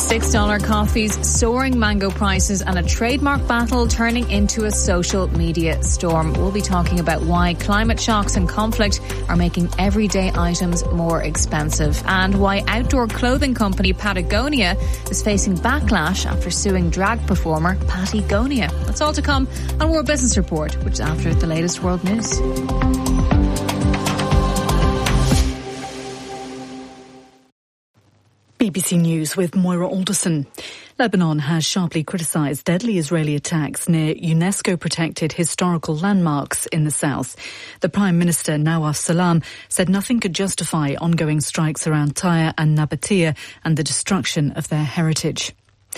$6 coffees, soaring mango prices and a trademark battle turning into a social media storm. We'll be talking about why climate shocks and conflict are making everyday items more expensive and why outdoor clothing company Patagonia is facing backlash after suing drag performer Patagonia. That's all to come on World Business Report, which is after the latest world news. BBC News with Moira Alderson. Lebanon has sharply criticised deadly Israeli attacks near UNESCO-protected historical landmarks in the south. The Prime Minister, Nawaf Salam, said nothing could justify ongoing strikes around Tyre and Nabatea and the destruction of their heritage.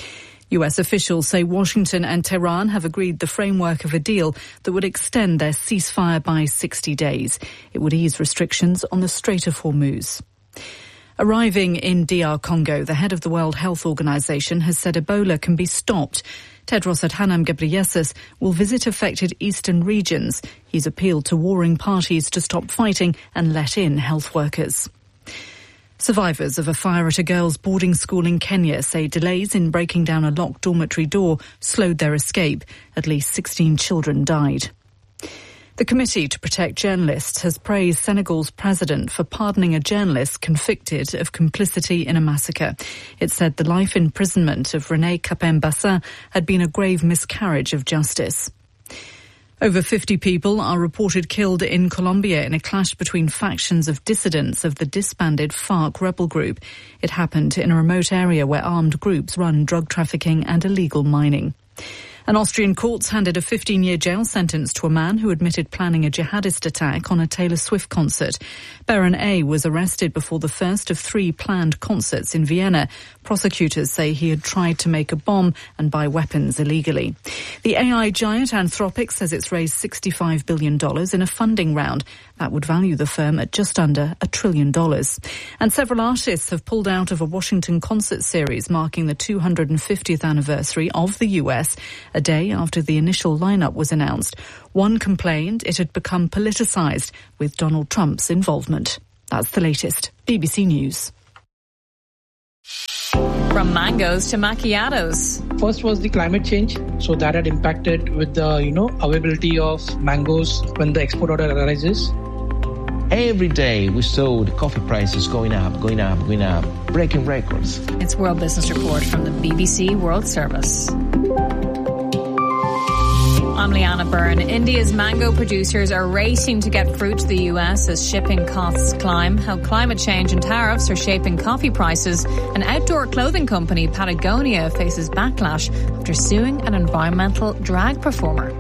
US officials say Washington and Tehran have agreed the framework of a deal that would extend their ceasefire by 60 days. It would ease restrictions on the Strait of Hormuz. Arriving in DR Congo, the head of the World Health Organization has said Ebola can be stopped. Tedros Adhanom Ghebreyesus will visit affected eastern regions. He's appealed to warring parties to stop fighting and let in health workers. Survivors of a fire at a girls' boarding school in Kenya say delays in breaking down a locked dormitory door slowed their escape. At least 16 children died. The Committee to Protect Journalists has praised Senegal's president for pardoning a journalist convicted of complicity in a massacre. It said the life imprisonment of René Capain Bassa had been a grave miscarriage of justice. Over 50 people are reported killed in Colombia in a clash between factions of dissidents of the disbanded FARC rebel group. It happened in a remote area where armed groups run drug trafficking and illegal mining. An Austrian court's handed a 15-year jail sentence to a man who admitted planning a jihadist attack on a Taylor Swift concert. Baron A was arrested before the first of 3 planned concerts in Vienna. Prosecutors say he had tried to make a bomb and buy weapons illegally. The AI giant Anthropic says it's raised $65 billion in a funding round. That would value the firm at just under $1 trillion. And several artists have pulled out of a Washington concert series marking the 250th anniversary of the US, a day after the initial lineup was announced. One complained it had become politicised with Donald Trump's involvement. That's the latest. BBC News. From mangoes to macchiatos. First was the climate change, so that had impacted with the availability of mangoes when the export order arises. Every day we saw the coffee prices going up, breaking records. It's World Business Report from the BBC World Service. I'm Leanna Byrne. India's mango producers are racing to get fruit to the US as shipping costs climb. How climate change and tariffs are shaping coffee prices. An outdoor clothing company, Patagonia, faces backlash after suing an environmental drag performer.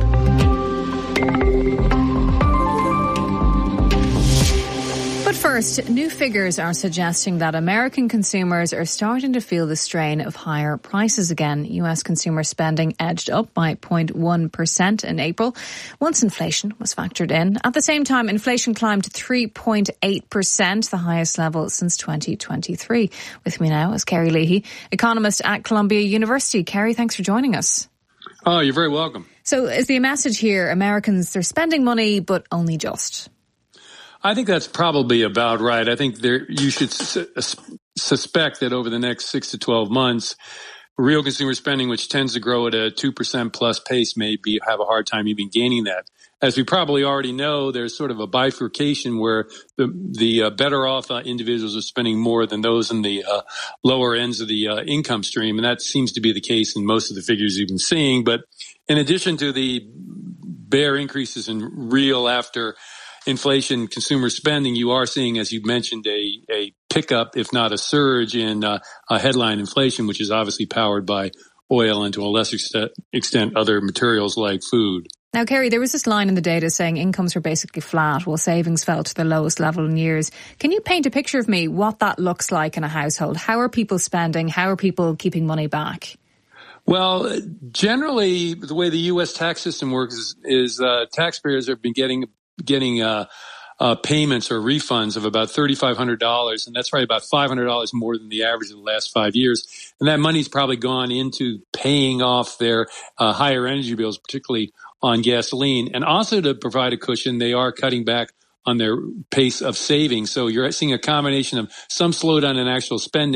But first, new figures are suggesting that American consumers are starting to feel the strain of higher prices again. US consumer spending edged up by 0.1% in April, once inflation was factored in. At the same time, inflation climbed to 3.8%, the highest level since 2023. With me now is Kerry Leahy, economist at Columbia University. Kerry, thanks for joining us. Oh, you're very welcome. So is the message here, Americans, they're spending money, but only just? I think that's probably about right. I think you should suspect that over the next 6 to 12 months, real consumer spending, which tends to grow at a 2% plus pace, may have a hard time even gaining that. As we probably already know, there's sort of a bifurcation where the better off individuals are spending more than those in the lower ends of the income stream. And that seems to be the case in most of the figures you've been seeing. But in addition to the bare increases in real after inflation consumer spending, you are seeing, as you mentioned, a pickup, if not a surge, in headline inflation, which is obviously powered by oil and to a lesser extent other materials like food. Now, Kerry, there was this line in the data saying incomes were basically flat while savings fell to the lowest level in years. Can you paint a picture of me what that looks like in a household? How are people spending? How are people keeping money back? Well, generally, the way the U.S. tax system works is taxpayers have been getting payments or refunds of about $3,500, and that's probably about $500 more than the average of the last 5 years. And that money's probably gone into paying off their higher energy bills, particularly on gasoline. And also to provide a cushion, they are cutting back on their pace of saving. So you're seeing a combination of some slowdown in actual spending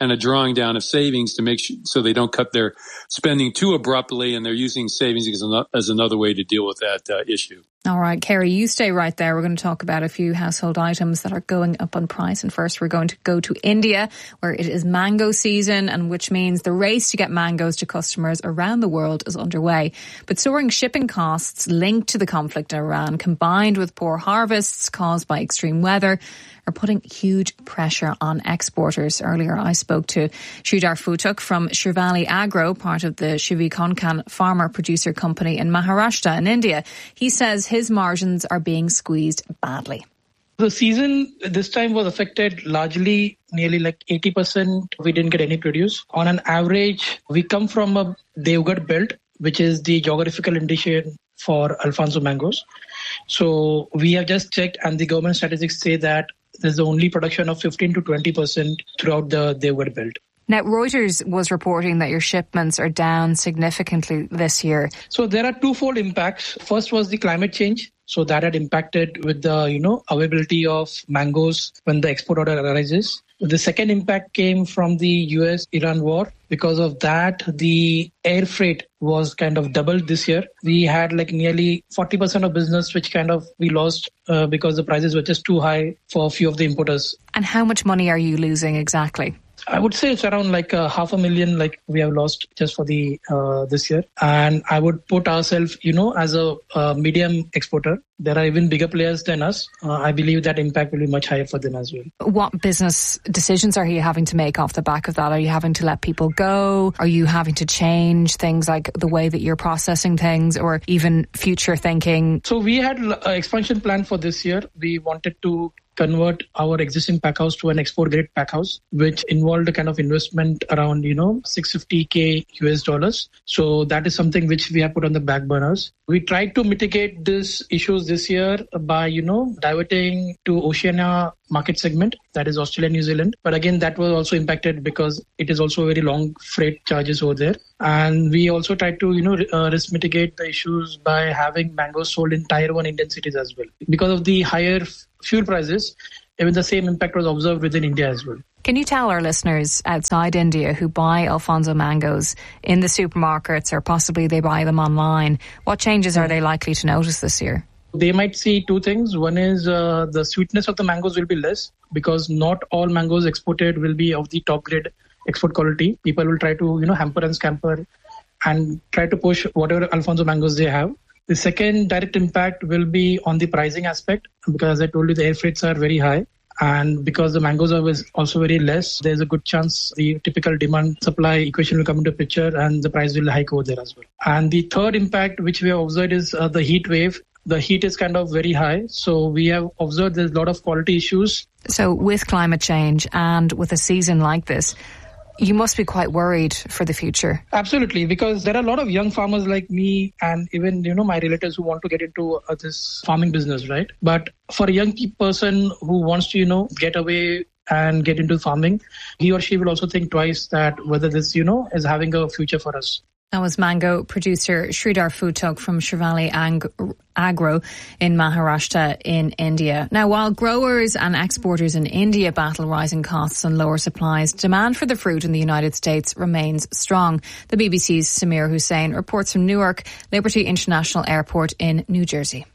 and a drawing down of savings to make sure so they don't cut their spending too abruptly, and they're using savings as another way to deal with that issue. All right, Kerry, you stay right there. We're going to talk about a few household items that are going up on price. And first, we're going to go to India, where it is mango season, and which means the race to get mangoes to customers around the world is underway. But soaring shipping costs linked to the conflict in Iran, combined with poor harvests caused by extreme weather, are putting huge pressure on exporters. Earlier, I spoke to Sridhar Futuk from Shivali Agro, part of the Shivi Konkan farmer producer company in Maharashtra in India. He says his margins are being squeezed badly. The season this time was affected largely, nearly like 80%. We didn't get any produce. On an average, we come from a Devgarh belt, which is the geographical indication for Alfonso mangoes. So we have just checked, and the government statistics say that there's only production of 15 to 20% throughout the Devgarh belt. Now, Reuters was reporting that your shipments are down significantly this year. So there are twofold impacts. First was the climate change. So that had impacted with the, availability of mangoes when the export order arises. The second impact came from the US-Iran war. Because of that, the air freight was kind of doubled this year. We had like nearly 40% of business, which kind of we lost because the prices were just too high for a few of the importers. And how much money are you losing exactly? I would say it's around like $500,000 like we have lost just for the this year. And I would put ourselves, as a medium exporter. There are even bigger players than us. I believe that impact will be much higher for them as well. What business decisions are you having to make off the back of that? Are you having to let people go? Are you having to change things like the way that you're processing things, or even future thinking? So we had an expansion plan for this year. We wanted to convert our existing packhouse to an export grade packhouse, which involved a kind of investment around, $650K US. So that is something which we have put on the back burners. We tried to mitigate these issues this year by, diverting to Oceania market segment, that is Australia, New Zealand. But again, that was also impacted because it is also very long freight charges over there. And we also tried to, risk mitigate the issues by having mangoes sold in Tier 1 Indian cities as well. Because of the higher fuel prices, even the same impact was observed within India as well. Can you tell our listeners outside India who buy Alfonso mangoes in the supermarkets, or possibly they buy them online, what changes are they likely to notice this year? They might see two things. One is the sweetness of the mangoes will be less, because not all mangoes exported will be of the top grade export quality. People will try to, hamper and scamper and try to push whatever Alfonso mangoes they have. The second direct impact will be on the pricing aspect, because as I told you, the air freights are very high. And because the mangoes are also very less, there's a good chance the typical demand-supply equation will come into picture and the price will hike over there as well. And the third impact which we have observed is the heat wave. The heat is kind of very high. So we have observed there's a lot of quality issues. So with climate change and with a season like this, you must be quite worried for the future. Absolutely, because there are a lot of young farmers like me and even, my relatives who want to get into this farming business, right? But for a young person who wants to, get away and get into farming, he or she will also think twice that whether this, is having a future for us. That was mango producer Sridhar Futuk from Shivali Agro in Maharashtra in India. Now, while growers and exporters in India battle rising costs and lower supplies, demand for the fruit in the United States remains strong. The BBC's Samir Hussain reports from Newark Liberty International Airport in New Jersey.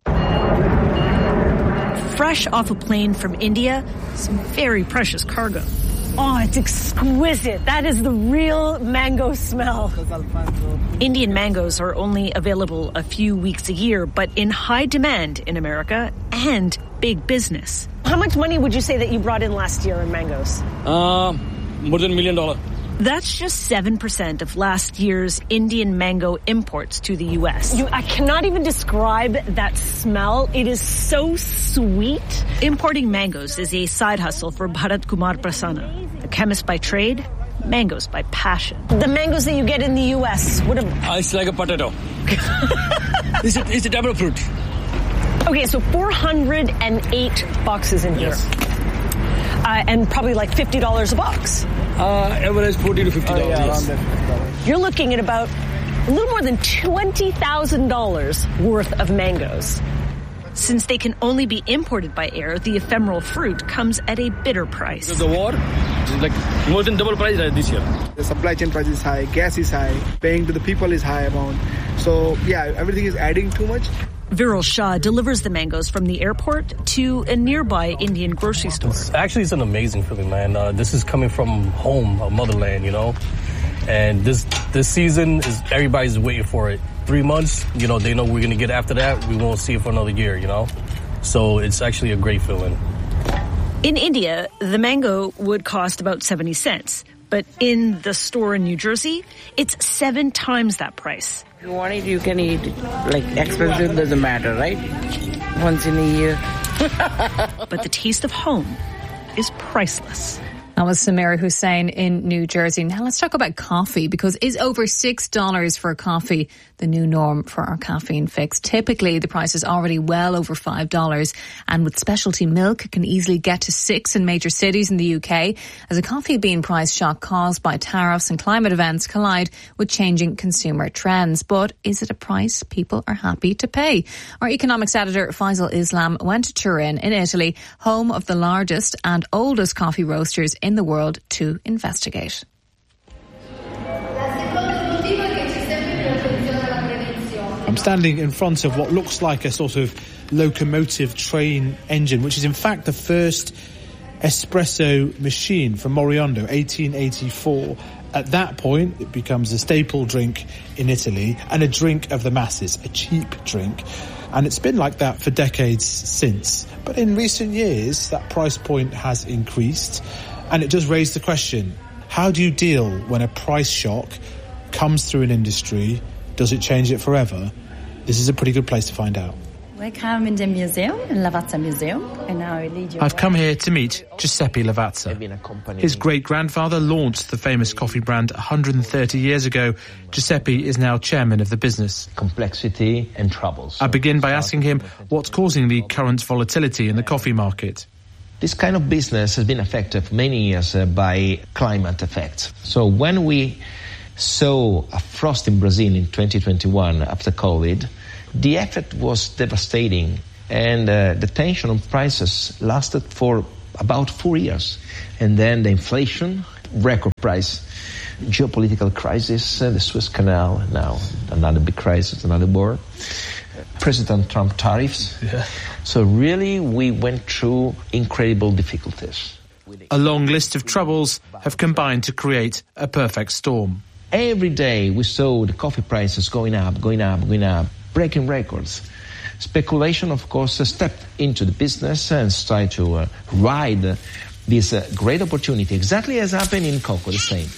Fresh off a plane from India, some very precious cargo. Oh, it's exquisite. That is the real mango smell. Indian mangoes are only available a few weeks a year, but in high demand in America and big business. How much money would you say that you brought in last year in mangoes? More than $1 million. That's just 7% of last year's Indian mango imports to the U.S. I cannot even describe that smell. It is so sweet. Importing mangoes is a side hustle for Bharat Kumar Prasanna, a chemist by trade, mangoes by passion. The mangoes that you get in the U.S., It's like a potato. It's a double fruit. Okay, so 408 boxes in here. Yes. And probably like $50 a box. Average $40 to $50. Yes. You're looking at about a little more than $20,000 worth of mangoes. Since they can only be imported by air, the ephemeral fruit comes at a bitter price. The war is like more than double price this year. The supply chain price is high, gas is high, paying to the people is high amount. So yeah, everything is adding too much. Viral Shah delivers the mangoes from the airport to a nearby Indian grocery store. It's an amazing feeling, man. This is coming from home, motherland, you know. And this season is everybody's waiting for it. 3 months, they know we're going to get after that. We won't see it for another year, So it's actually a great feeling. In India, the mango would cost about 70 cents. But in the store in New Jersey, it's 7 times that price. If you want it, you can eat it. Like, expensive doesn't matter, right? Once in a year. But the taste of home is priceless. That was Samira Hussain in New Jersey. Now let's talk about coffee, because is over $6 for a coffee the new norm for our caffeine fix? Typically, the price is already well over $5, and with specialty milk, it can easily get to $6 in major cities in the UK, as a coffee bean price shock caused by tariffs and climate events collide with changing consumer trends. But is it a price people are happy to pay? Our economics editor, Faisal Islam, went to Turin in Italy, home of the largest and oldest coffee roasters in the world, to investigate. I'm standing in front of what looks like a sort of locomotive train engine, which is in fact the first espresso machine from Moriondo, 1884. At that point, it becomes a staple drink in Italy and a drink of the masses, a cheap drink. And it's been like that for decades since. But in recent years, that price point has increased. And it does raise the question, how do you deal when a price shock comes through an industry? Does it change it forever? This is a pretty good place to find out. Welcome in the museum, Lavazza Museum. And now I lead you. I've come here to meet Giuseppe Lavazza. His great-grandfather launched the famous coffee brand 130 years ago. Giuseppe is now chairman of the business. Complexity and troubles. I begin by asking him what's causing the current volatility in the coffee market. This kind of business has been affected for many years by climate effects. So when we saw a frost in Brazil in 2021 after COVID, the effect was devastating, and the tension on prices lasted for about 4 years. And then the inflation, record price, geopolitical crisis, the Suez Canal, now another big crisis, another war, President Trump tariffs. Yeah. So really we went through incredible difficulties. A long list of troubles have combined to create a perfect storm. Every day we saw the coffee prices going up, breaking records. Speculation, of course, stepped into the business and tried to ride this great opportunity, exactly as happened in cocoa, the same.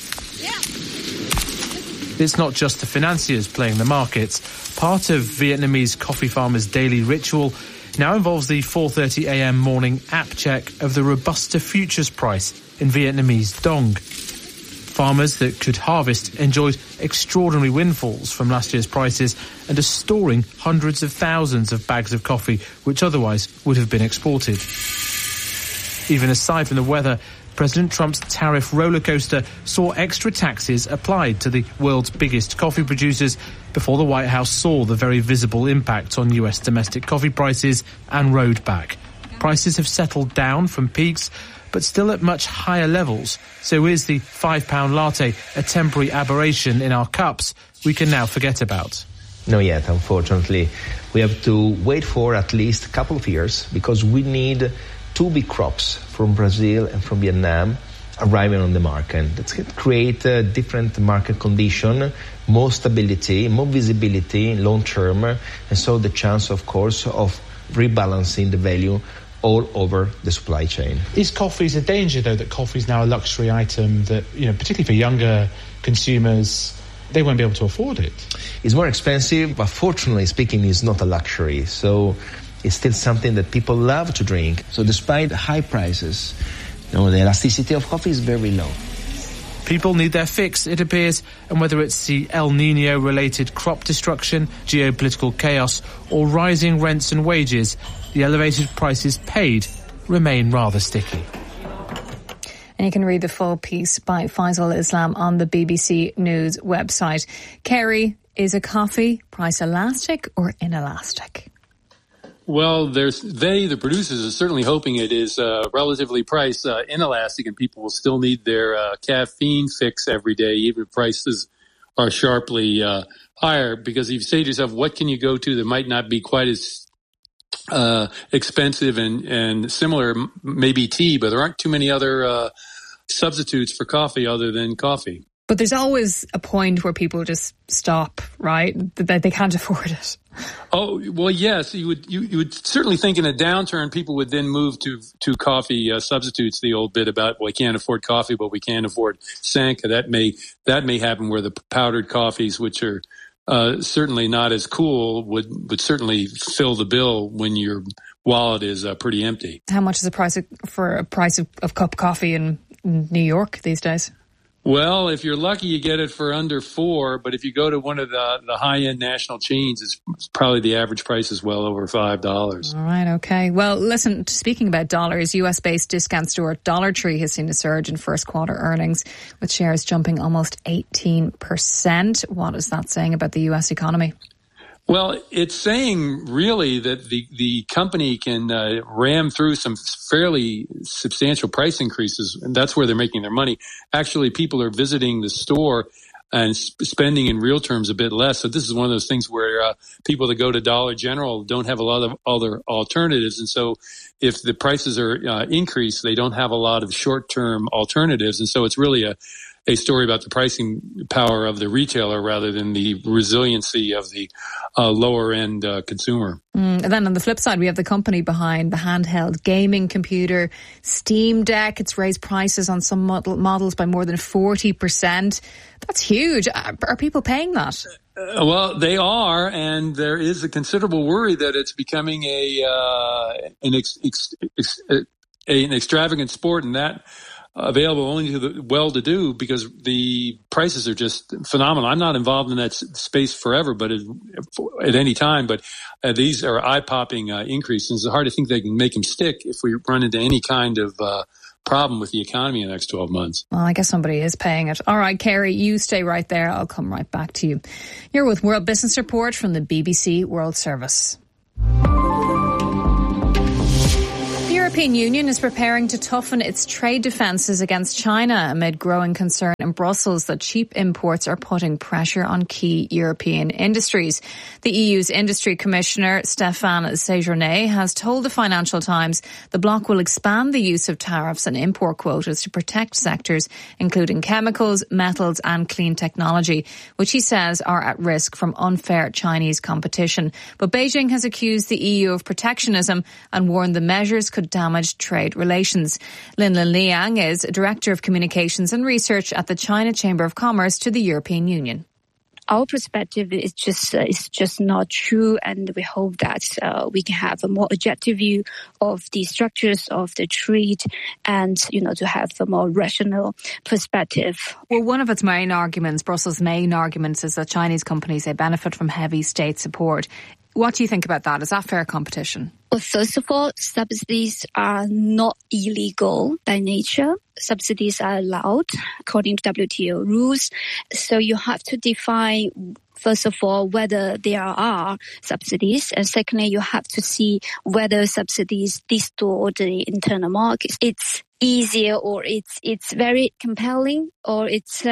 It's not just the financiers playing the markets. Part of Vietnamese coffee farmers' daily ritual now involves the 4:30 a.m. morning app check of the Robusta futures price in Vietnamese dong. Farmers that could harvest enjoyed extraordinary windfalls from last year's prices and are storing hundreds of thousands of bags of coffee which otherwise would have been exported. Even aside from the weather, President Trump's tariff rollercoaster saw extra taxes applied to the world's biggest coffee producers before the White House saw the very visible impact on US domestic coffee prices and rode back. Prices have settled down from peaks, but still at much higher levels. So is the £5 latte a temporary aberration in our cups we can now forget about? Not yet, unfortunately. We have to wait for at least a couple of years because we need 2 big crops from Brazil and from Vietnam arriving on the market. That's going to create a different market condition, more stability, more visibility long term, and so the chance, of course, of rebalancing the value all over the supply chain. Is coffee a danger, though, that coffee is now a luxury item that, particularly for younger consumers, they won't be able to afford it? It's more expensive, but fortunately speaking, it's not a luxury. So it's still something that people love to drink. So despite high prices, the elasticity of coffee is very low. People need their fix, it appears, and whether it's the El Nino-related crop destruction, geopolitical chaos, or rising rents and wages, the elevated prices paid remain rather sticky. And you can read the full piece by Faisal Islam on the BBC News website. Kerry, is a coffee price elastic or inelastic? Well, the producers, are certainly hoping it is relatively price inelastic, and people will still need their caffeine fix every day, even if prices are sharply higher. Because if you say to yourself, what can you go to that might not be quite as expensive and similar, maybe tea, but there aren't too many other substitutes for coffee other than coffee. But there's always a point where people just stop, right? That they can't afford it. Oh, well, yes. You would certainly think in a downturn, people would then move to coffee substitutes. The old bit about, well, we can't afford coffee, but we can afford Sanka. That may happen where the powdered coffees, which are certainly not as cool, would certainly fill the bill when your wallet is pretty empty. How much is the price of cup coffee in New York these days? Well, if you're lucky, you get it for under $4. But if you go to one of the high-end national chains, it's probably the average price is well over $5. All right, okay. Well, listen, speaking about dollars, US-based discount store Dollar Tree has seen a surge in first quarter earnings, with shares jumping almost 18%. What is that saying about the US economy? Well, it's saying really that the company can ram through some fairly substantial price increases, and that's where they're making their money. Actually, people are visiting the store and spending in real terms a bit less. So this is one of those things where people that go to Dollar General don't have a lot of other alternatives. And so if the prices are increased, they don't have a lot of short-term alternatives. And so it's really a story about the pricing power of the retailer rather than the resiliency of the lower-end consumer. And then on the flip side, we have the company behind the handheld gaming computer Steam Deck. It's raised prices on some models by more than 40%. That's huge. Are people paying that? Well, they are, and there is a considerable worry that it's becoming an extravagant sport, and that available only to the well-to-do, because the prices are just phenomenal. I'm not involved in that space forever, but at any time. But these are eye-popping increases. It's hard to think they can make them stick if we run into any kind of problem with the economy in the next 12 months. Well, I guess somebody is paying it. All right, Kerry, you stay right there. I'll come right back to you. You're with World Business Report from the BBC World Service. The European Union is preparing to toughen its trade defences against China amid growing concern in Brussels that cheap imports are putting pressure on key European industries. The EU's Industry Commissioner, Stéphane Séjourné, has told the Financial Times the bloc will expand the use of tariffs and import quotas to protect sectors including chemicals, metals and clean technology, which he says are at risk from unfair Chinese competition. But Beijing has accused the EU of protectionism and warned the measures could damage trade relations. Linlin Liang is Director of Communications and Research at the China Chamber of Commerce to the European Union. Our perspective is just not true, and we hope that we can have a more objective view of the structures of the trade, and to have a more rational perspective. Well, one of its main arguments, Brussels' main arguments, is that Chinese companies they benefit from heavy state support. What do you think about that? Is that fair competition? Well, first of all, subsidies are not illegal by nature. Subsidies are allowed according to WTO rules. So you have to define, first of all, whether there are subsidies. And secondly, you have to see whether subsidies distort the internal market. It's easier, or it's very compelling, or it's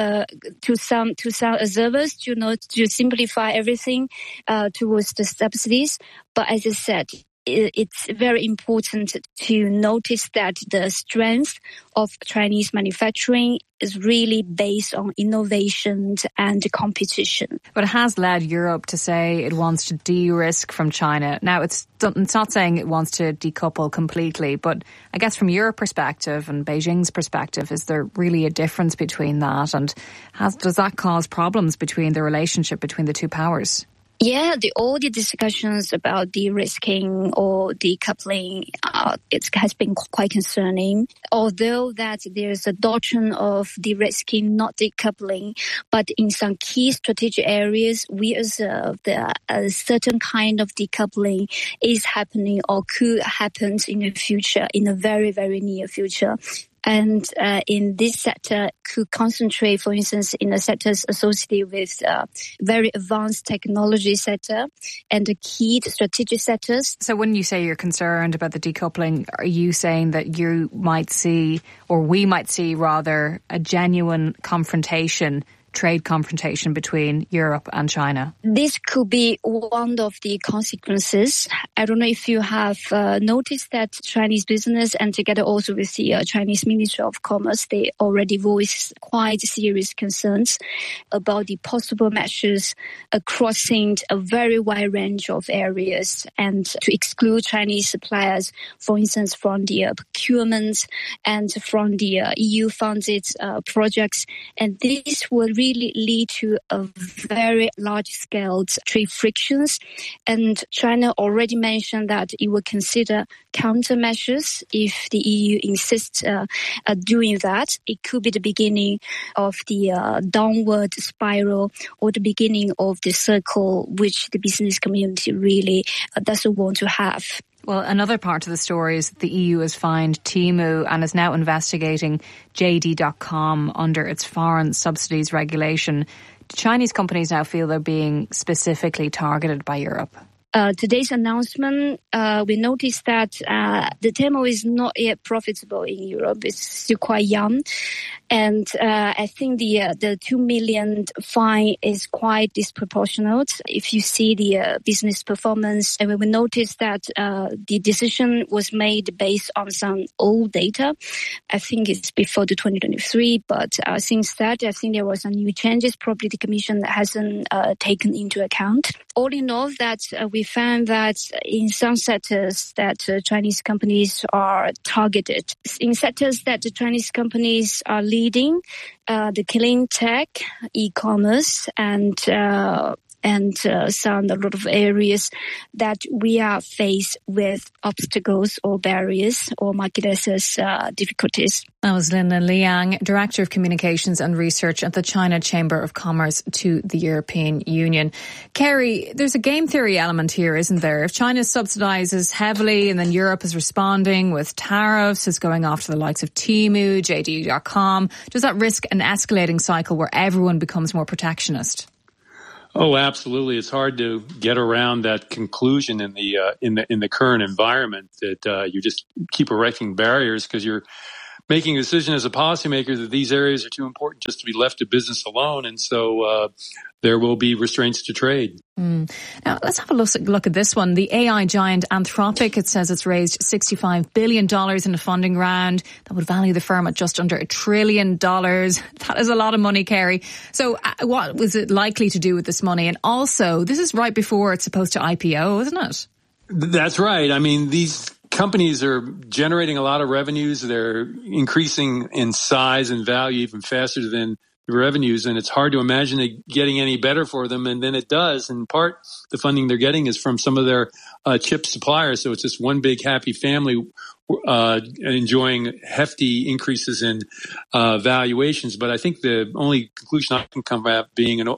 to some observers to simplify everything towards the subsidies. But as I said, it's very important to notice that the strength of Chinese manufacturing is really based on innovation and competition. But it has led Europe to say it wants to de-risk from China. Now, it's not saying it wants to decouple completely, but I guess from your perspective and Beijing's perspective, is there really a difference between that? And does that cause problems between the relationship between the two powers? Yeah, all the discussions about de-risking or decoupling, it has been quite concerning. Although that there's a doctrine of de-risking, not decoupling, but in some key strategic areas, we observe that a certain kind of decoupling is happening or could happen in the future, in a very, very near future. And in this sector could concentrate, for instance, in the sectors associated with very advanced technology sector and the key strategic sectors. So when you say you're concerned about the decoupling, are you saying that you might see, or we might see rather, a genuine trade confrontation between Europe and China? This could be one of the consequences. I don't know if you have noticed that Chinese business, and together also with the Chinese Ministry of Commerce, they already voiced quite serious concerns about the possible measures crossing a very wide range of areas and to exclude Chinese suppliers, for instance, from the procurement and from the EU-funded projects. And this would really lead to a very large-scale trade frictions. And China already mentioned that it will consider countermeasures if the EU insists doing that. It could be the beginning of the downward spiral or the beginning of the circle which the business community really doesn't want to have. Well, another part of the story is that the EU has fined Temu and is now investigating JD.com under its foreign subsidies regulation. Do Chinese companies now feel they're being specifically targeted by Europe? Today's announcement, we noticed that the Temu is not yet profitable in Europe. It's still quite young. And I think the 2 million fine is quite disproportionate. If you see the business performance, and we noticed that the decision was made based on some old data. I think it's before the 2023, but since that, I think there were some new changes. Probably the Commission hasn't taken into account. All in all, that we found that in some sectors that Chinese companies are targeted. In sectors that the Chinese companies are leading, the clean tech, e-commerce, and a lot of areas that we are faced with obstacles or barriers or market access difficulties. That was Lin Liang, Director of Communications and Research at the China Chamber of Commerce to the European Union. Kerry, there's a game theory element here, isn't there? If China subsidises heavily and then Europe is responding with tariffs, it's going after the likes of Temu, JD.com, does that risk an escalating cycle where everyone becomes more protectionist? Oh, absolutely. It's hard to get around that conclusion in the current environment that you just keep erecting barriers because you're making a decision as a policymaker that these areas are too important just to be left to business alone. And so there will be restraints to trade. Now, let's have a look at this one. The AI giant Anthropic, it says it's raised $65 billion in a funding round that would value the firm at just under $1 trillion. That is a lot of money, Kerry. So what was it likely to do with this money? And also, this is right before it's supposed to IPO, isn't it? That's right. I mean, these companies are generating a lot of revenues. They're increasing in size and value even faster than the revenues, and it's hard to imagine it getting any better for them. And then it does. In part, the funding they're getting is from some of their chip suppliers. So it's just one big happy family enjoying hefty increases in valuations. But I think the only conclusion I can come at, being an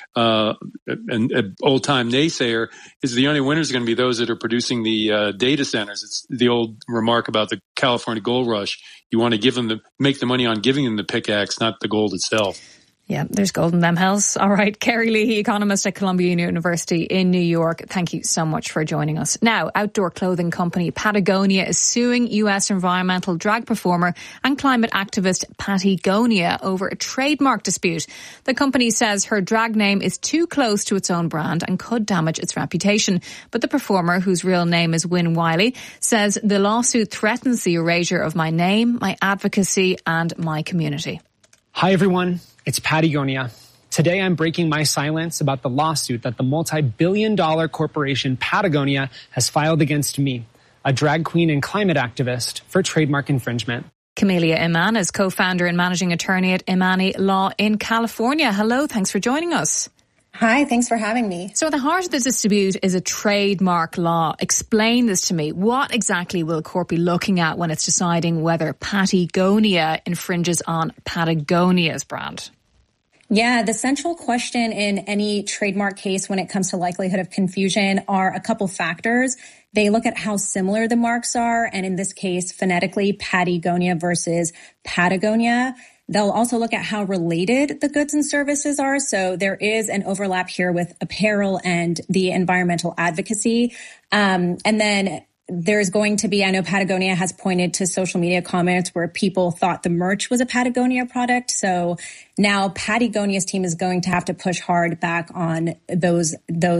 old-time naysayer, is the only winners are going to be those that are producing the data centers. It's the old remark about the California gold rush. You want to make the money on giving them the pickaxe, not the gold itself. Yeah, there's gold in them hills. All right, Kerry Leahy, economist at Columbia University in New York. Thank you so much for joining us. Now, outdoor clothing company Patagonia is suing U.S. environmental drag performer and climate activist Patagonia over a trademark dispute. The company says her drag name is too close to its own brand and could damage its reputation. But the performer, whose real name is Wynne Wiley, says the lawsuit threatens the erasure of my name, my advocacy, and my community. Hi, everyone. It's Patagonia. Today, I'm breaking my silence about the lawsuit that the multi-billion-dollar corporation Patagonia has filed against me, a drag queen and climate activist, for trademark infringement. Camelia Iman is co-founder and managing attorney at Imani Law in California. Hello, thanks for joining us. Hi, thanks for having me. So at the heart of the dispute is a trademark law. Explain this to me. What exactly will a court be looking at when it's deciding whether Patagonia infringes on Patagonia's brand? Yeah, the central question in any trademark case when it comes to likelihood of confusion are a couple factors. They look at how similar the marks are, and in this case, phonetically, Patagonia versus Patagonia. They'll also look at how related the goods and services are. So there is an overlap here with apparel and the environmental advocacy. And then there's going to be, I know Patagonia has pointed to social media comments where people thought the merch was a Patagonia product. So now Patagonia's team is going to have to push hard back on those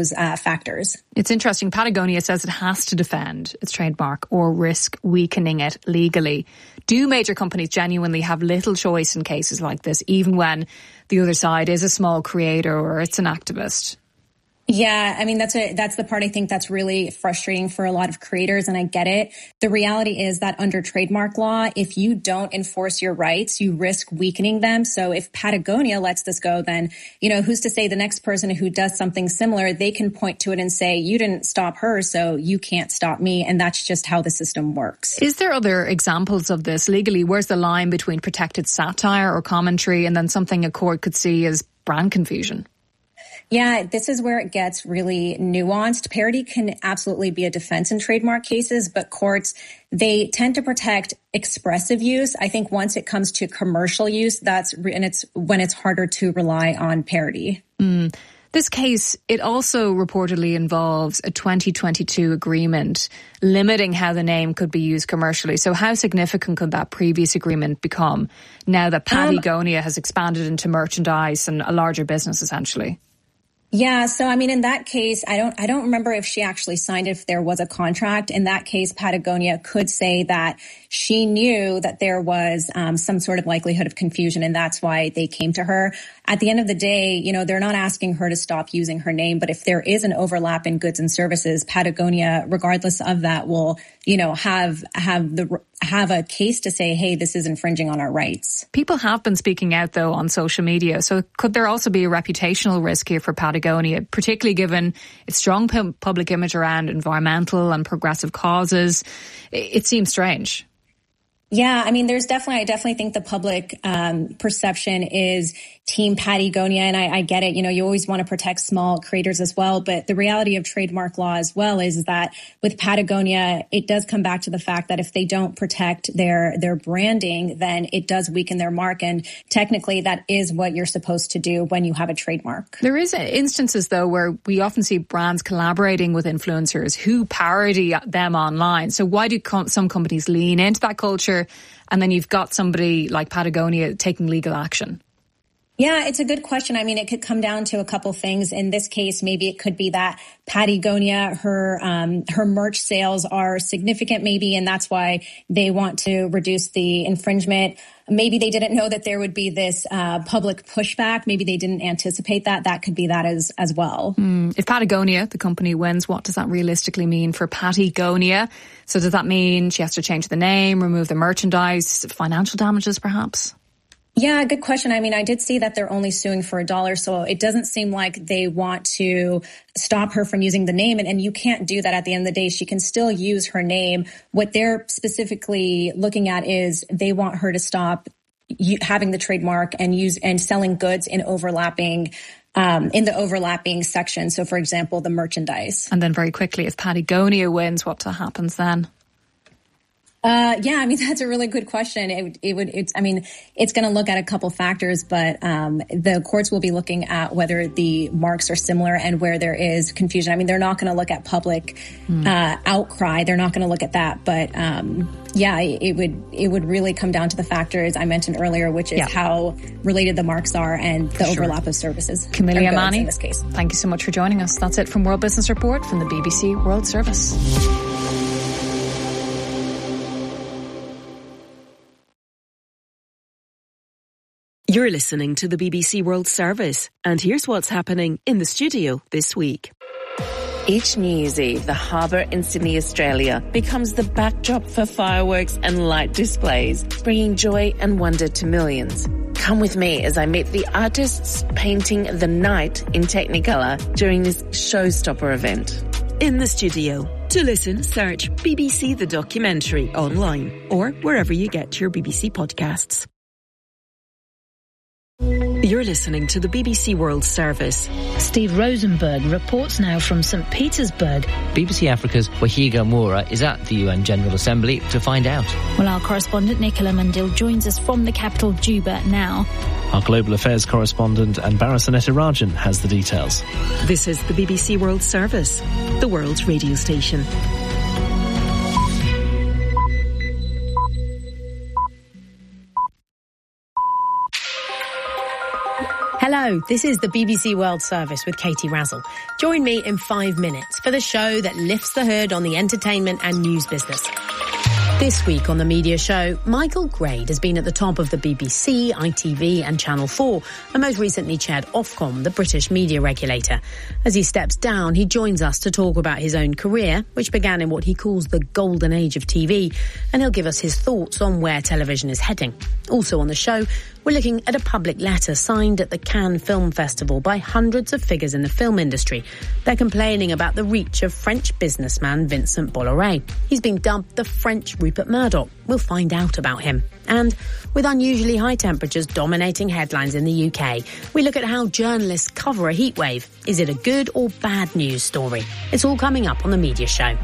factors. It's interesting. Patagonia says it has to defend its trademark or risk weakening it legally. Do major companies genuinely have little choice in cases like this, even when the other side is a small creator or it's an activist? Yeah, I mean, that's the part I think that's really frustrating for a lot of creators, and I get it. The reality is that under trademark law, if you don't enforce your rights, you risk weakening them. So if Patagonia lets this go, then, who's to say the next person who does something similar, they can point to it and say, you didn't stop her, so you can't stop me. And that's just how the system works. Is there other examples of this legally? Where's the line between protected satire or commentary and then something a court could see as brand confusion? Yeah, this is where it gets really nuanced. Parody can absolutely be a defense in trademark cases, but courts, they tend to protect expressive use. I think once it comes to commercial use, it's when it's harder to rely on parody. This case, it also reportedly involves a 2022 agreement limiting how the name could be used commercially. So how significant could that previous agreement become now that Patagonia has expanded into merchandise and a larger business essentially? Yeah. So, I mean, in that case, I don't remember if she actually signed it, if there was a contract. In that case, Patagonia could say that she knew that there was some sort of likelihood of confusion, and that's why they came to her. At the end of the day, they're not asking her to stop using her name, but if there is an overlap in goods and services, Patagonia, regardless of that, will, have a case to say, hey, this is infringing on our rights. People have been speaking out, though, on social media. So could there also be a reputational risk here for Patagonia, particularly given its strong public image around environmental and progressive causes? It seems strange. Yeah, I mean, I definitely think the public perception is Team Patagonia, and I get it. You always want to protect small creators as well, but the reality of trademark law as well is that with Patagonia, it does come back to the fact that if they don't protect their branding, then it does weaken their mark, and technically that is what you're supposed to do when you have a trademark. There is instances, though, where we often see brands collaborating with influencers who parody them online. So why do some companies lean into that culture, and then you've got somebody like Patagonia taking legal action? Yeah, it's a good question. I mean, it could come down to a couple things. In this case, maybe it could be that Patagonia, her merch sales are significant maybe, and that's why they want to reduce the infringement. Maybe they didn't know that there would be this public pushback. Maybe they didn't anticipate that. That could be that as well. If Patagonia, the company, wins, what does that realistically mean for Patagonia? So does that mean she has to change the name, remove the merchandise, financial damages perhaps? Yeah, good question. I mean, I did see that they're only suing for $1, so it doesn't seem like they want to stop her from using the name. And you can't do that at the end of the day. She can still use her name. What they're specifically looking at is they want her to stop having the trademark and selling goods in the overlapping section. So, for example, the merchandise. And then very quickly, if Patagonia wins, what happens then? Yeah, I mean, that's a really good question. It's going to look at a couple factors, but the courts will be looking at whether the marks are similar and where there is confusion. I mean, they're not going to look at public outcry. They're not going to look at that. But yeah, it would really come down to the factors I mentioned earlier, which is how related the marks are and the overlap of services. Camilla Amani, in this case. Thank you so much for joining us. That's it from World Business Report from the BBC World Service. You're listening to the BBC World Service, and here's what's happening in the studio this week. Each New Year's Eve, the harbour in Sydney, Australia, becomes the backdrop for fireworks and light displays, bringing joy and wonder to millions. Come with me as I meet the artists painting the night in Technicolor during this showstopper event. In the studio. To listen, search BBC The Documentary online or wherever you get your BBC podcasts. You're listening to the BBC World Service. Steve Rosenberg reports now from St. Petersburg. BBC Africa's Wahiga Moura is at the UN General Assembly to find out. Well, our correspondent Nicola Mandil joins us from the capital Juba now. Our global affairs correspondent Anbara Rajan has the details. This is the BBC World Service, the world's radio station. Hello, this is the BBC World Service with Katie Razzle. Join me in 5 minutes for the show that lifts the hood on the entertainment and news business. This week on the media show, Michael Grade has been at the top of the BBC, ITV and Channel 4, and most recently chaired Ofcom, the British media regulator. As he steps down, he joins us to talk about his own career, which began in what he calls the golden age of TV, and he'll give us his thoughts on where television is heading. Also on the show, we're looking at a public letter signed at the Cannes Film Festival by hundreds of figures in the film industry. They're complaining about the reach of French businessman Vincent Bolloré. He's been dubbed the French Rupert Murdoch. We'll find out about him. And with unusually high temperatures dominating headlines in the UK, we look at how journalists cover a heatwave. Is it a good or bad news story? It's all coming up on the media show.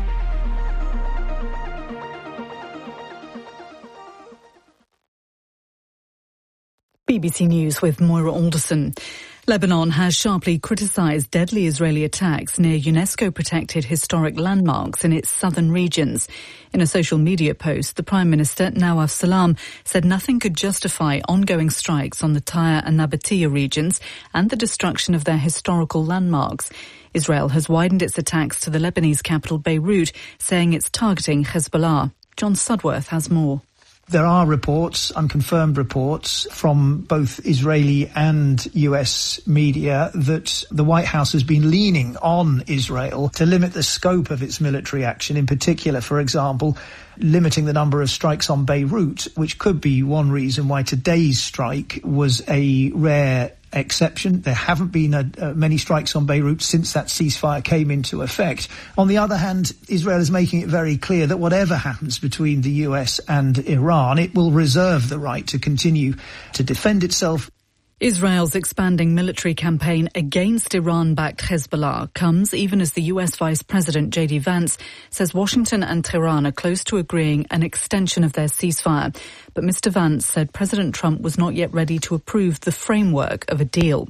BBC News with Moira Alderson. Lebanon has sharply criticised deadly Israeli attacks near UNESCO-protected historic landmarks in its southern regions. In a social media post, the Prime Minister, Nawaf Salam, said nothing could justify ongoing strikes on the Tyre and Nabatea regions and the destruction of their historical landmarks. Israel has widened its attacks to the Lebanese capital Beirut, saying it's targeting Hezbollah. John Sudworth has more. There are reports, unconfirmed reports, from both Israeli and US media that the White House has been leaning on Israel to limit the scope of its military action, in particular, for example, limiting the number of strikes on Beirut, which could be one reason why today's strike was a rare exception. There haven't been many strikes on Beirut since that ceasefire came into effect. On the other hand, Israel is making it very clear that whatever happens between the US and Iran, it will reserve the right to continue to defend itself. Israel's expanding military campaign against Iran-backed Hezbollah comes even as the US Vice President J.D. Vance says Washington and Tehran are close to agreeing an extension of their ceasefire. But Mr. Vance said President Trump was not yet ready to approve the framework of a deal.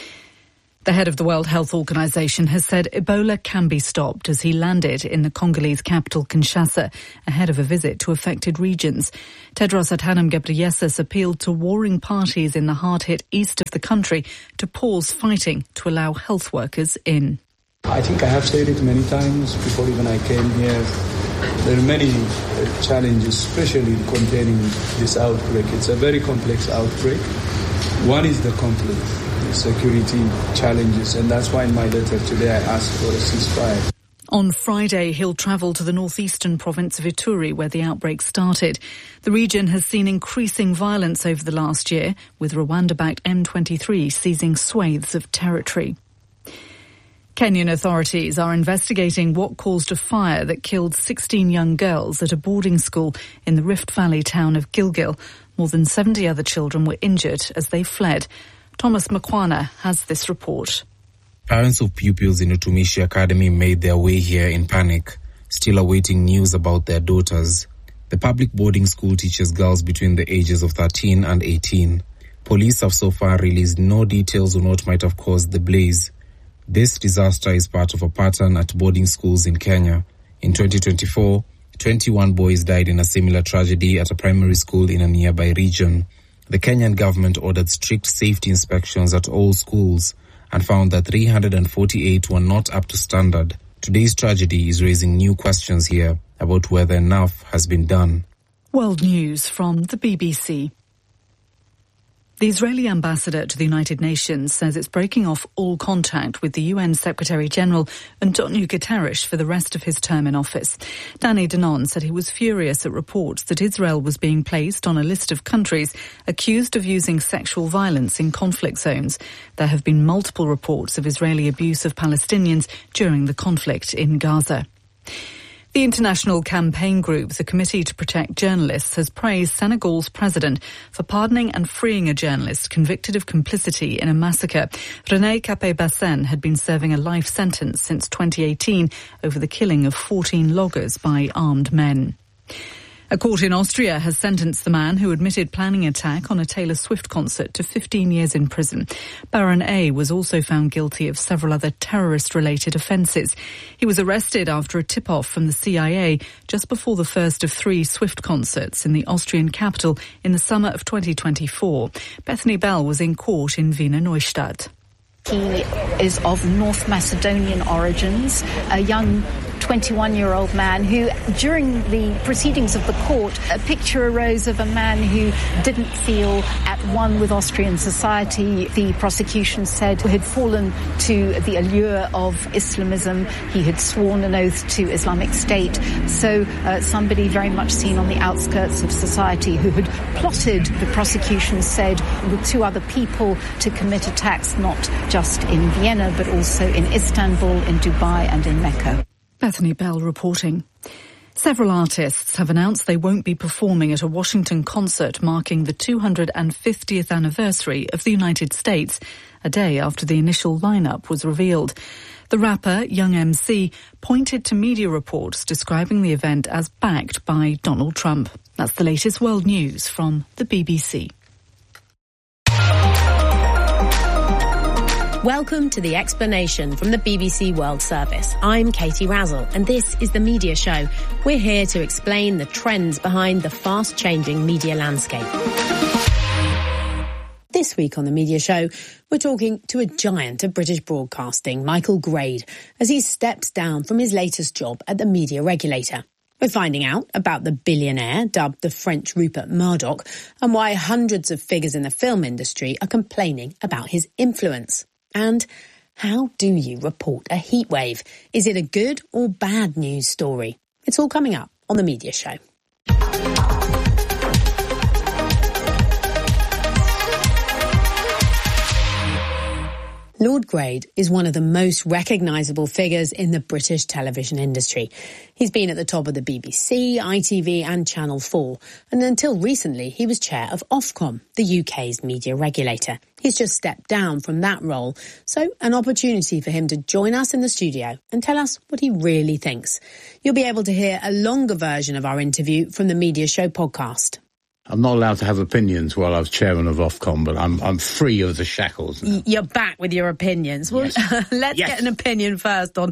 The head of the World Health Organization has said Ebola can be stopped as he landed in the Congolese capital Kinshasa ahead of a visit to affected regions. Tedros Adhanom Ghebreyesus appealed to warring parties in the hard-hit east of the country to pause fighting to allow health workers in. I think I have said it many times before even I came here. There are many challenges, especially in containing this outbreak. It's a very complex outbreak. One is the conflict, the security challenges, and that's why in my letter today I asked for a ceasefire. On Friday, he'll travel to the northeastern province of Ituri, where the outbreak started. The region has seen increasing violence over the last year, with Rwanda-backed M23 seizing swathes of territory. Kenyan authorities are investigating what caused a fire that killed 16 young girls at a boarding school in the Rift Valley town of Gilgil. More than 70 other children were injured as they fled. Thomas Makwana has this report. Parents of pupils in Utumishi Academy made their way here in panic, still awaiting news about their daughters. The public boarding school teaches girls between the ages of 13 and 18. Police have so far released no details on what might have caused the blaze. This disaster is part of a pattern at boarding schools in Kenya. In 2024, 21 boys died in a similar tragedy at a primary school in a nearby region. The Kenyan government ordered strict safety inspections at all schools and found that 348 were not up to standard. Today's tragedy is raising new questions here about whether enough has been done. World News from the BBC. The Israeli ambassador to the United Nations says it's breaking off all contact with the UN Secretary-General Antonio Guterres for the rest of his term in office. Danny Danon said he was furious at reports that Israel was being placed on a list of countries accused of using sexual violence in conflict zones. There have been multiple reports of Israeli abuse of Palestinians during the conflict in Gaza. The international campaign group, the Committee to Protect Journalists, has praised Senegal's president for pardoning and freeing a journalist convicted of complicity in a massacre. René Capae-Bassène had been serving a life sentence since 2018 over the killing of 14 loggers by armed men. A court in Austria has sentenced the man who admitted planning an attack on a Taylor Swift concert to 15 years in prison. Baron A was also found guilty of several other terrorist-related offences. He was arrested after a tip-off from the CIA just before the first of 3 Swift concerts in the Austrian capital in the summer of 2024. Bethany Bell was in court in Wiener Neustadt. He is of North Macedonian origins, a young 21-year-old man who, during the proceedings of the court, a picture arose of a man who didn't feel at one with Austrian society. The prosecution said he had fallen to the allure of Islamism. He had sworn an oath to Islamic State. So somebody very much seen on the outskirts of society who had plotted, the prosecution said, with 2 other people to commit attacks not just in Vienna but also in Istanbul, in Dubai and in Mecca. Bethany Bell reporting. Several artists have announced they won't be performing at a Washington concert marking the 250th anniversary of the United States, a day after the initial lineup was revealed. The rapper, Young MC, pointed to media reports describing the event as backed by Donald Trump. That's the latest world news from the BBC. Welcome to The Explanation from the BBC World Service. I'm Katie Razzle, and this is The Media Show. We're here to explain the trends behind the fast-changing media landscape. This week on The Media Show, we're talking to a giant of British broadcasting, Michael Grade, as he steps down from his latest job at the media regulator. We're finding out about the billionaire dubbed the French Rupert Murdoch and why hundreds of figures in the film industry are complaining about his influence. And how do you report a heatwave? Is it a good or bad news story? It's all coming up on The Media Show. Lord Grade is one of the most recognisable figures in the British television industry. He's been at the top of the BBC, ITV and Channel 4, and until recently he was chair of Ofcom, the UK's media regulator. He's just stepped down from that role, so an opportunity for him to join us in the studio and tell us what he really thinks. You'll be able to hear a longer version of our interview from the Media Show podcast. I'm not allowed to have opinions while I was chairman of Ofcom, but I'm free of the shackles now. You're back with your opinions. Well, yes. Let's get an opinion first on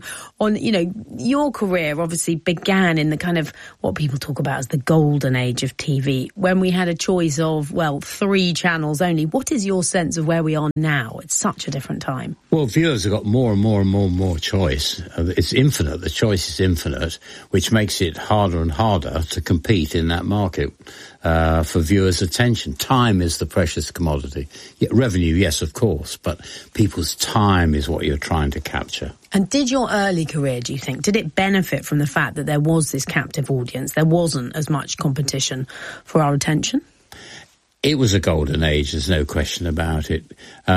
your career. Obviously began in the kind of what people talk about as the golden age of TV, when we had a choice of 3 channels only. What is your sense of where we are now? It's such a different time. Well, viewers have got more and more and more and more choice. It's infinite. The choice is infinite, which makes it harder and harder to compete in that market. For viewers' attention. Time is the precious commodity. Revenue, yes, of course, but people's time is what you're trying to capture. And did your early career, do you think, did it benefit from the fact that there was this captive audience? There wasn't as much competition for our attention? It was a golden age, there's no question about it.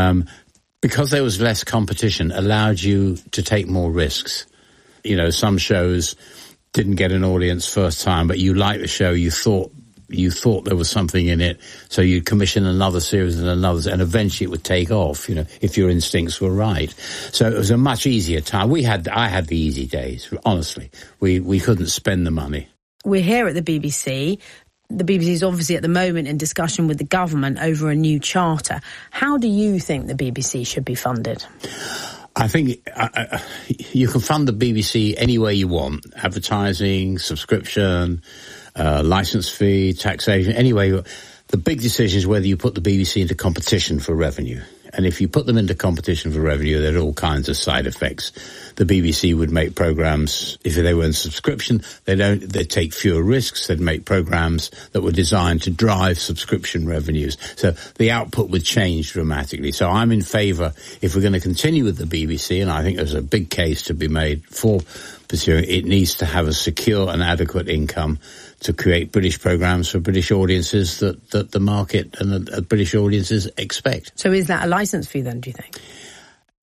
Because there was less competition, allowed you to take more risks. You know, some shows didn't get an audience first time, but you liked the show, you thought there was something in it, so you'd commission another series and another, and eventually it would take off, you know, if your instincts were right. So it was a much easier time. I had the easy days, honestly. We couldn't spend the money. We're here at the BBC. The BBC is obviously at the moment in discussion with the government over a new charter. How do you think the BBC should be funded? I think you can fund the BBC any way you want. Advertising, subscription, license fee, taxation, anyway. The big decision is whether you put the BBC into competition for revenue. And if you put them into competition for revenue, there are all kinds of side effects. The BBC would make programmes, if they were in subscription, they'd take fewer risks. They'd make programmes that were designed to drive subscription revenues. So the output would change dramatically. So I'm in favour, if we're going to continue with the BBC, and I think there's a big case to be made for pursuing, it needs to have a secure and adequate income to create British programmes for British audiences that the market and the British audiences expect. So is that a licence fee then, do you think?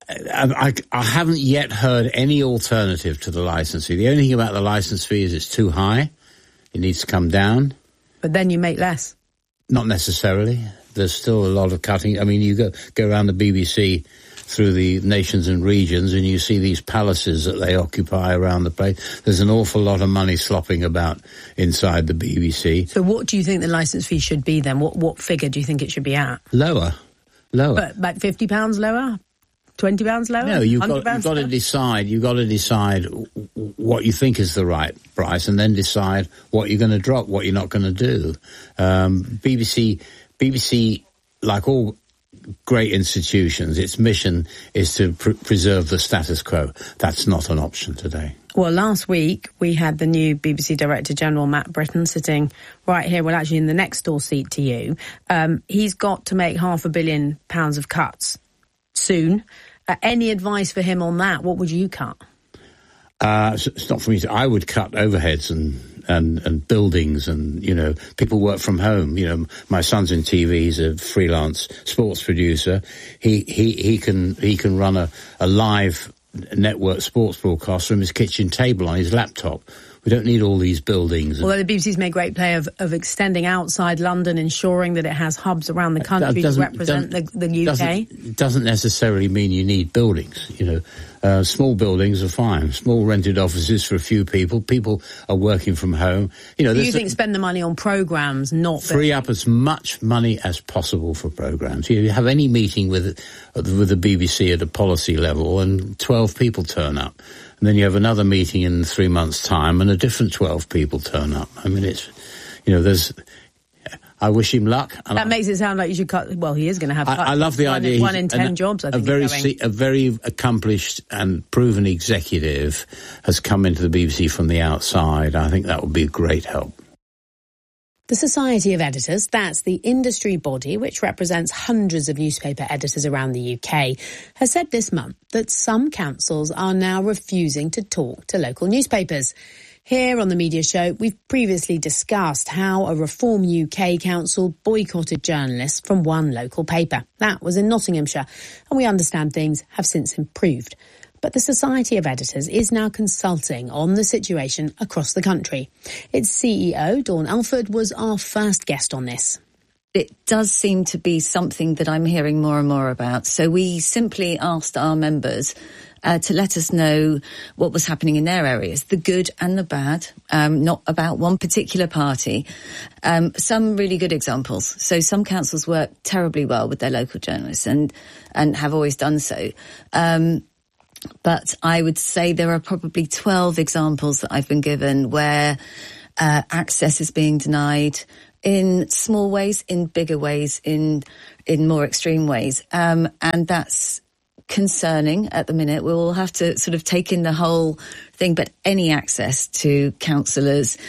I haven't yet heard any alternative to the licence fee. The only thing about the licence fee is it's too high. It needs to come down. But then you make less. Not necessarily. There's still a lot of cutting. I mean, you go around the BBC through the nations and regions and you see these palaces that they occupy around the place. There's an awful lot of money slopping about inside the BBC. So what do you think the licence fee should be then? What figure do you think it should be at? Lower. But like £50 lower? £20 lower? No, you've got to decide. You've got to decide what you think is the right price, and then decide what you're going to drop, what you're not going to do. BBC, like all great institutions, its mission is to preserve the status quo. That's not an option today. Well, last week we had the new BBC Director General, Matt Britton, sitting right here, well, actually in the next door seat to you. He's got to make £500 million of cuts soon. Any advice for him on that? What would you cut? It's not for me to. I would cut overheads and buildings, and people work from home. My son's in TV. He's a freelance sports producer. He can run a live network sports broadcast from his kitchen table on his laptop. We don't need all these buildings. Although the BBC's made great play of extending outside London, ensuring that it has hubs around the country to represent the UK. It doesn't necessarily mean you need buildings. Small buildings are fine. Small rented offices for a few people. People are working from home. You think spend the money on programmes, not free up as much money as possible for programmes. You have any meeting with the BBC at a policy level, and 12 people turn up. And then you have another meeting in 3 months' time, and a different 12 people turn up. I mean, I wish him luck. That makes it sound like you should cut. Well, he is going to have. I love the idea. 1 in 10 jobs. I think a very accomplished and proven executive has come into the BBC from the outside. I think that would be a great help. The Society of Editors, that's the industry body which represents hundreds of newspaper editors around the UK, has said this month that some councils are now refusing to talk to local newspapers. Here on the Media Show, we've previously discussed how a Reform UK council boycotted journalists from one local paper. That was in Nottinghamshire, and we understand things have since improved. But the Society of Editors is now consulting on the situation across the country. Its CEO, Dawn Alford, was our first guest on this. It does seem to be something that I'm hearing more and more about. So we simply asked our members to let us know what was happening in their areas, the good and the bad, not about one particular party. Some really good examples. So some councils work terribly well with their local journalists and have always done so. But I would say there are probably 12 examples that I've been given where access is being denied in small ways, in bigger ways, in more extreme ways. And that's concerning at the minute. We'll have to sort of take in the whole thing, but any access to councillors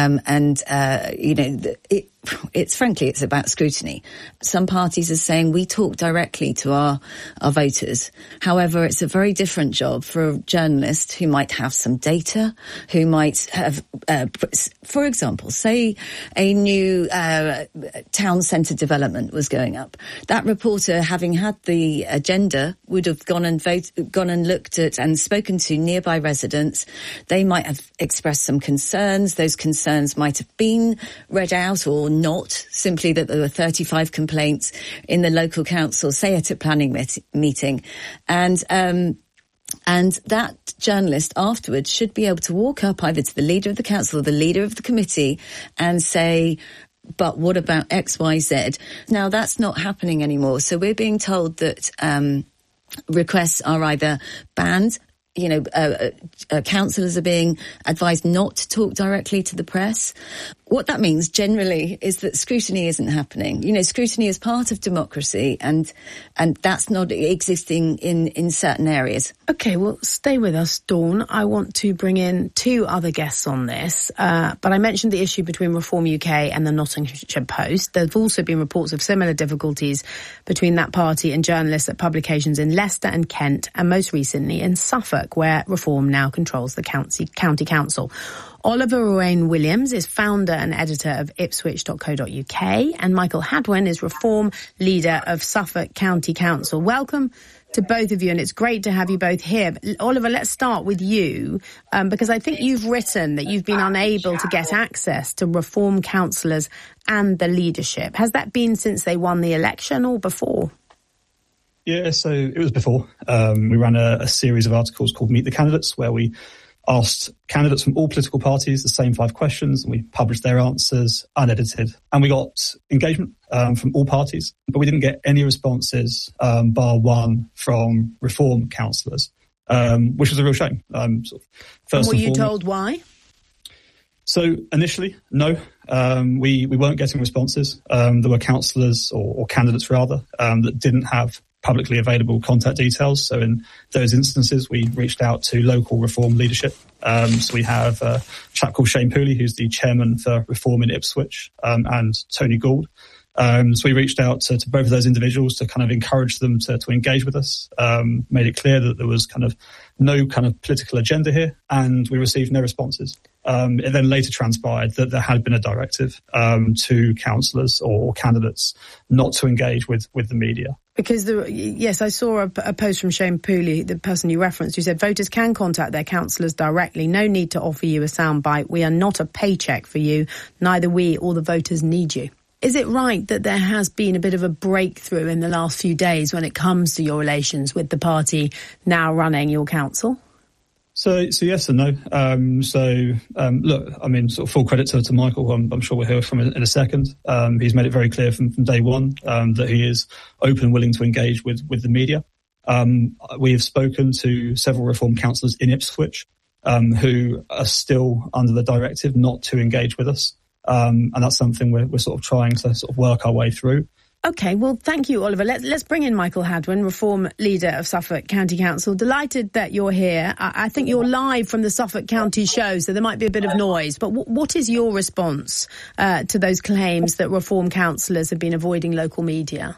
it's frankly, it's about scrutiny. Some parties are saying we talk directly to our voters. However, it's a very different job for a journalist who might have some data, who might have, for example, say a new town centre development was going up. That reporter, having had the agenda, would have gone and looked at and spoken to nearby residents. They might have expressed some concerns. Those concerns might have been read out or not, simply that there were 35 complaints in the local council, say at a planning meeting. And that journalist afterwards should be able to walk up either to the leader of the council or the leader of the committee and say, but what about X, Y, Z? Now, that's not happening anymore. So we're being told that requests are either banned. Councillors are being advised not to talk directly to the press. What that means generally is that scrutiny isn't happening. Scrutiny is part of democracy and that's not existing in certain areas. Okay, well, stay with us, Dawn. I want to bring in two other guests on this. But I mentioned the issue between Reform UK and the Nottinghamshire Post. There have also been reports of similar difficulties between that party and journalists at publications in Leicester and Kent, and most recently in Suffolk, where Reform now controls the county council. Oliver Owain-Williams is founder and editor of Ipswich.co.uk, and Michael Hadwin is Reform leader of Suffolk County Council. Welcome to both of you, and it's great to have you both here. Oliver, let's start with you, because I think you've written that you've been unable to get access to reform councillors and the leadership. Has that been since they won the election or before? Yeah, so it was before. We ran a series of articles called Meet the Candidates, where we asked candidates from all political parties the same 5 questions, and we published their answers unedited. And we got engagement from all parties, but we didn't get any responses, bar one from reform councillors, which was a real shame. First were you told why? So initially, no, we weren't getting responses. There were councillors or candidates rather that didn't have publicly available contact details. So in those instances, we reached out to local reform leadership. So we have a chap called Shane Pooley, who's the chairman for Reform in Ipswich, and Tony Gould. So we reached out to both of those individuals to kind of encourage them to engage with us, made it clear that there was kind of no kind of political agenda here, and we received no responses. It then later transpired that there had been a directive to councillors or candidates not to engage with the media. Because, yes, I saw a post from Shane Pooley, the person you referenced, who said voters can contact their councillors directly. No need to offer you a soundbite. We are not a paycheck for you. Neither we or the voters need you. Is it right that there has been a bit of a breakthrough in the last few days when it comes to your relations with the party now running your council? So yes and no. Look, I mean, sort of full credit to Michael, who I'm sure we'll hear from in a second. He's made it very clear from day one that he is open and willing to engage with the media. We have spoken to several reform councillors in Ipswich who are still under the directive not to engage with us. And that's something we're sort of trying to sort of work our way through. OK, well, thank you, Oliver. Let's bring in Michael Hadwin, Reform Leader of Suffolk County Council. Delighted that you're here. I think you're live from the Suffolk County show, so there might be a bit of noise. But what is your response to those claims that reform councillors have been avoiding local media?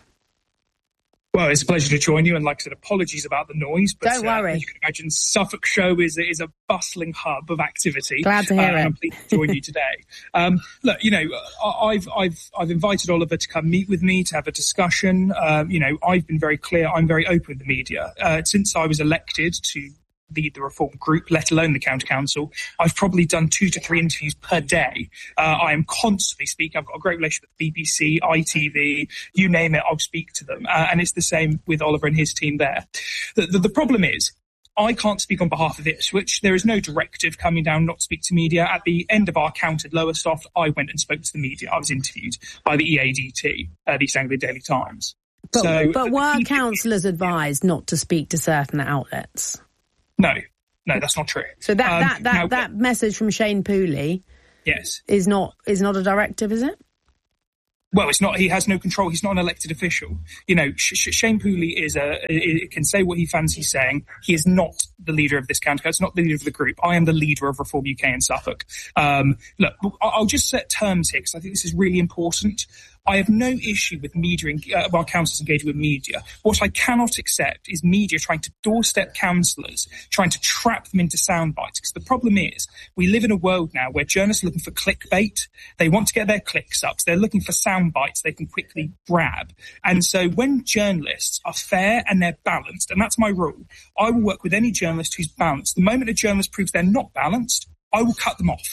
Well, it's a pleasure to join you, and like I said, apologies about the noise. But, don't worry. As you can imagine, Suffolk Show is a bustling hub of activity. Glad to hear it. I'm pleased to join you today. Look, you know, I've invited Oliver to come meet with me to have a discussion. You know, I've been very clear. I'm very open with the media. Since I was elected to lead the reform group, let alone the county council, I've probably done 2 to 3 interviews per day. I am constantly speaking. I've got a great relationship with BBC, ITV, you name it, I'll speak to them. And it's the same with Oliver and his team there. The problem is, I can't speak on behalf of Ipswich. There is no directive coming down not to speak to media. At the end of our count at Lowestoft, I went and spoke to the media. I was interviewed by the EADT, the East Anglia Daily Times. But were councillors advised not to speak to certain outlets? No, that's not true. So that message from Shane Pooley, yes, is not a directive, is it? Well, it's not. He has no control. He's not an elected official. You know, Shane Pooley can say what he fancies saying. He is not the leader of this county. It's not the leader of the group. I am the leader of Reform UK in Suffolk. Look, I'll just set terms here because I think this is really important. I have no issue with media, while councillors engaging with media. What I cannot accept is media trying to doorstep councillors, trying to trap them into sound bites. Because the problem is, we live in a world now where journalists are looking for clickbait. They want to get their clicks up. So they're looking for sound bites they can quickly grab. And so when journalists are fair and they're balanced, and that's my rule, I will work with any journalist who's balanced. The moment a journalist proves they're not balanced, I will cut them off.